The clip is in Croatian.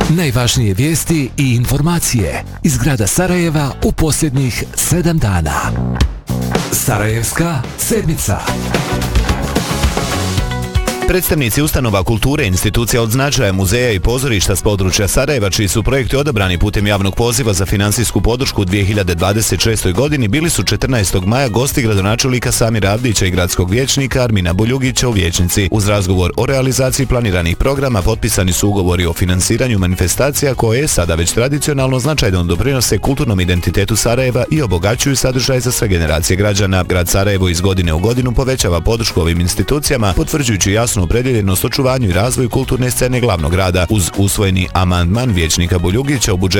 Najvažnije vijesti i informacije iz grada Sarajeva u posljednjih 7 dana. Sarajevska sedmica. Predstavnici ustanova kulture, institucija od značaja, muzeja i pozorišta s područja Sarajeva, čiji su projekti odabrani putem javnog poziva za finansijsku podršku u 2026. godini, bili su 14. maja gosti gradonačelnika Samira Avdića i gradskog vijećnika Armina Buljugića u vijećnici. Uz razgovor o realizaciji planiranih programa potpisani su ugovori o finansiranju manifestacija koje sada već tradicionalno značajno doprinose kulturnom identitetu Sarajeva i obogaćuju sadržaj za sve generacije građana. Grad Sarajevo iz godine u godinu povećava podršku ovim institucijama, potvrđujući jasnu opredjeljenost očuvanju i razvoju kulturne scene glavnog grada. Uz usvojeni amandman vijećnika Buljugića u budžetu